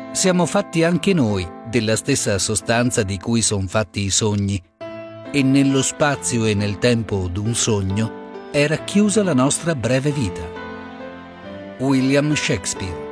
Siamo fatti anche noi della stessa sostanza di cui son fatti i sogni, e nello spazio e nel tempo d'un sogno è racchiusa la nostra breve vita. William Shakespeare.